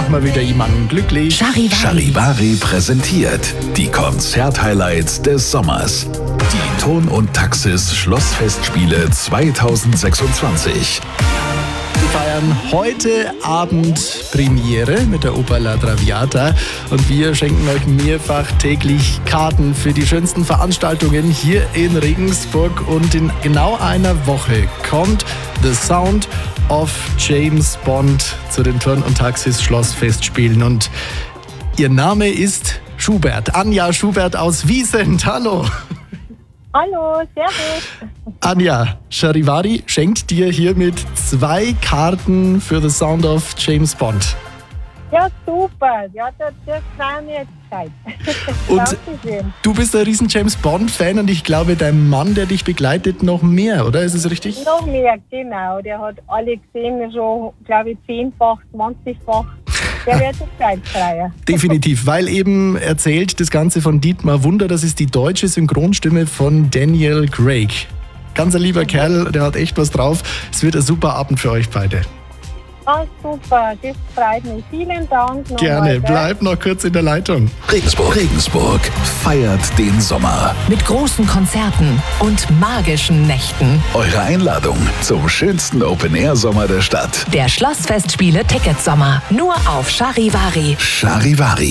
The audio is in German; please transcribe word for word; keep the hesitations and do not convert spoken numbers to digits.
machen wir wieder jemanden glücklich. Charivari. Charivari präsentiert die Konzert-Highlights des Sommers. Die Ton und Taxis Schlossfestspiele zweitausendsechsundzwanzig. Wir feiern heute Abend Premiere mit der Oper La Traviata und wir schenken euch mehrfach täglich Karten für die schönsten Veranstaltungen hier in Regensburg. Und in genau einer Woche kommt The Sound of James Bond zu den Turn- und Taxis Schlossfestspielen. Und ihr Name ist Schubert, Anja Schubert aus Wiesent. Hallo! Hallo, servus. Anja, Charivari schenkt dir hiermit zwei Karten für The Sound of James Bond. Ja, super. Ja, das, das war mir jetzt Zeit. Und Dankeschön. du bist ein riesen James Bond-Fan und ich glaube, dein Mann, der dich begleitet, noch mehr, oder? Ist es richtig? Noch mehr, genau. Der hat alle gesehen, schon, glaube ich, zehnfach, zwanzigfach. Der wird jetzt zeitfreier. Definitiv, weil eben erzählt das Ganze von Dietmar Wunder, das ist die deutsche Synchronstimme von Daniel Craig. Ganz ein lieber Kerl, der hat echt was drauf. Es wird ein super Abend für euch beide. Ah, super, das freut mich. Vielen Dank nochmal. Gerne, bleib noch kurz in der Leitung. Regensburg. Regensburg feiert den Sommer. Mit großen Konzerten und magischen Nächten. Eure Einladung zum schönsten Open-Air-Sommer der Stadt. Der Schlossfestspiele Ticketsommer. Nur auf Charivari. Charivari.